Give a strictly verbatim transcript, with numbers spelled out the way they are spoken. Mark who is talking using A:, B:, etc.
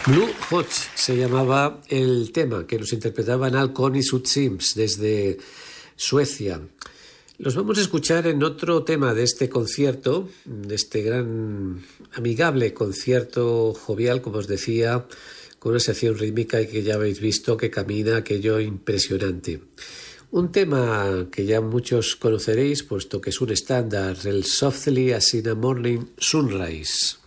A: Blue Hot se llamaba el tema que nos interpretaban Alcon y Sud Sims desde Suecia. Los vamos a escuchar en otro tema de este concierto, de este gran amigable concierto jovial, como os decía, con una sección rítmica y que ya habéis visto que camina aquello impresionante. Un tema que ya muchos conoceréis, puesto que es un estándar, el Softly as in a Morning Sunrise.